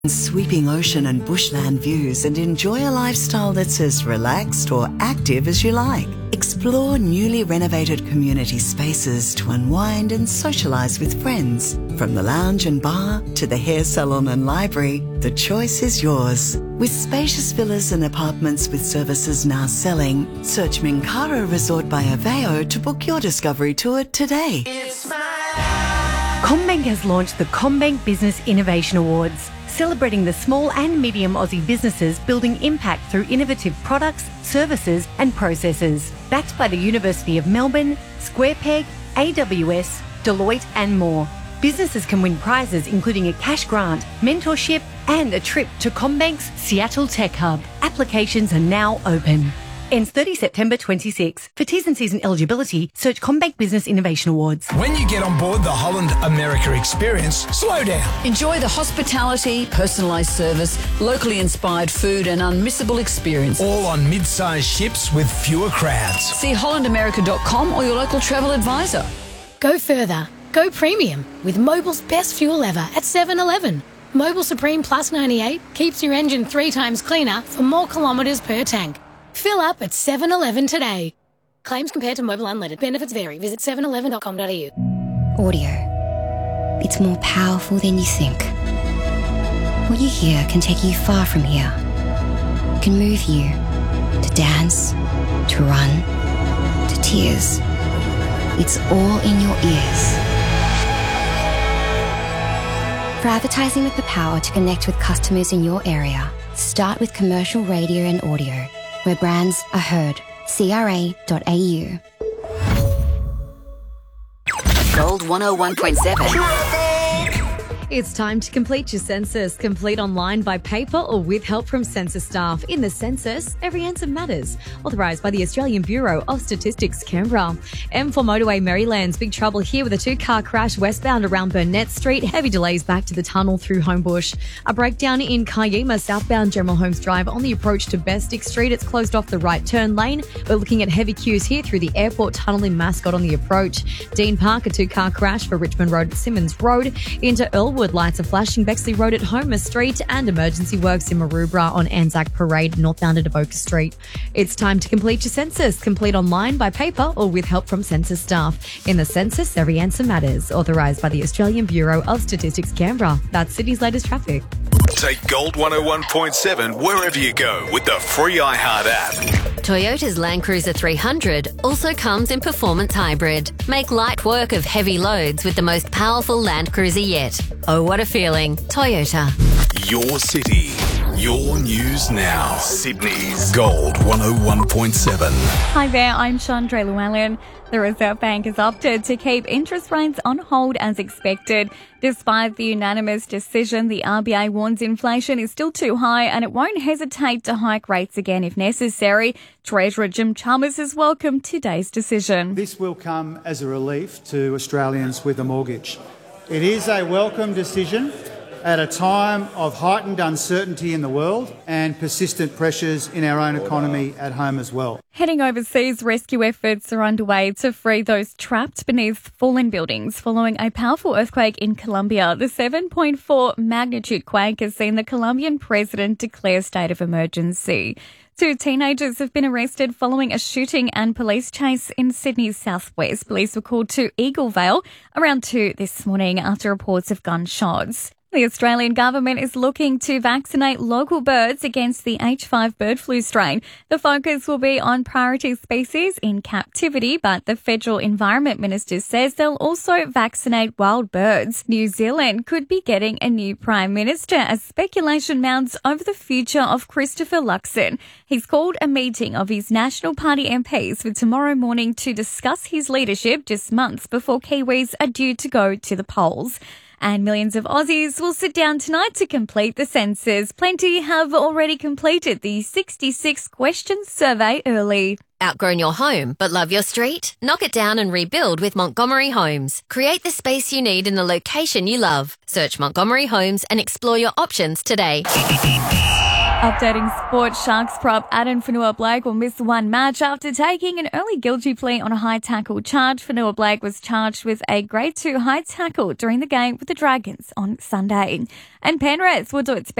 Sweeping ocean and bushland views and enjoy a lifestyle that's as relaxed or active as you like. Explore newly renovated community spaces to unwind and socialise with friends. From the lounge and bar to the hair salon and library, the choice is yours. With spacious villas and apartments with services now selling, search Minkara Resort by Aveo to book your discovery tour today. CommBank has launched the CommBank Business Innovation Awards, celebrating the small and medium Aussie businesses building impact through innovative products, services and processes. Backed by the University of Melbourne, SquarePeg, AWS, Deloitte and more. Businesses can win prizes including a cash grant, mentorship and a trip to CommBank's Seattle Tech Hub. Applications are now open. Ends 30 September 26. For T's and C's and eligibility, search CommBank Business Innovation Awards. When you get on board the Holland America experience, slow down. Enjoy the hospitality, personalised service, locally inspired food and unmissable experience. All on mid-sized ships with fewer crowds. See hollandamerica.com or your local travel advisor. Go further. Go premium with Mobil's best fuel ever at 7-Eleven. Mobil Supreme Plus 98 keeps your engine 3 times cleaner for more kilometres per tank. Fill up at 7-Eleven today. Claims compared to Mobil Unleaded. Benefits vary. Visit 711.com.au. Audio. It's more powerful than you think. What you hear can take you far from here. It can move you to dance, to run, to tears. It's all in your ears. For advertising with the power to connect with customers in your area, start with commercial radio and audio, where brands are heard. CRA.au. Gold 101.7. It's time to complete your census. Complete online by paper or with help from census staff. In the census, every answer matters. Authorised by the Australian Bureau of Statistics, Canberra. M4 Motorway Maryland's big trouble here with a 2-car crash westbound around Burnett Street. Heavy delays back to the tunnel through Homebush. A breakdown in Kayema, southbound General Holmes Drive on the approach to Bestick Street. It's closed off the right turn lane. We're looking at heavy queues here through the airport tunnel in Mascot on the approach. Dean Park, a 2-car crash for Richmond Road at Simmons Road. Into Earlwood, lights are flashing Bexley Road at Homer Street and emergency works in Maroubra on Anzac Parade northbound at Avoca Street. It's time to complete your census. Complete online by paper or with help from census staff. In the census, every answer matters. Authorised by the Australian Bureau of Statistics, Canberra. That's Sydney's latest traffic. Take Gold 101.7 wherever you go with the free iHeart app. Toyota's Land Cruiser 300 also comes in performance hybrid. Make light work of heavy loads with the most powerful Land Cruiser yet. Oh, what a feeling. Toyota. Your city. Your news now. Sydney's Gold 101.7. Hi there, I'm Chandra Llewellyn. The Reserve Bank has opted to keep interest rates on hold as expected. Despite the unanimous decision, the RBA warns inflation is still too high and it won't hesitate to hike rates again if necessary. Treasurer Jim Chalmers has welcomed today's decision. This will come as a relief to Australians with a mortgage. It is a welcome decision at a time of heightened uncertainty in the world and persistent pressures in our own economy at home as well. Heading overseas, rescue efforts are underway to free those trapped beneath fallen buildings following a powerful earthquake in Colombia. The 7.4 magnitude quake has seen the Colombian president declare a state of emergency. 2 teenagers have been arrested following a shooting and police chase in Sydney's southwest. Police were called to Eaglevale around 2 this morning after reports of gunshots. The Australian government is looking to vaccinate local birds against the H5 bird flu strain. The focus will be on priority species in captivity, but the Federal Environment Minister says they'll also vaccinate wild birds. New Zealand could be getting a new Prime Minister as speculation mounts over the future of Christopher Luxon. He's called a meeting of his National Party MPs for tomorrow morning to discuss his leadership just months before Kiwis are due to go to the polls. And millions of Aussies will sit down tonight to complete the census. Plenty have already completed the 66-question survey early. Outgrown your home but love your street? Knock it down and rebuild with Montgomery Homes. Create the space you need in the location you love. Search Montgomery Homes and explore your options today. Updating sport, Sharks prop Adam Fonua-Blake will miss one match after taking an early guilty plea on a high tackle charge. Fonua-Blake was charged with a grade 2 high tackle during the game with the Dragons on Sunday. And Penrith will do its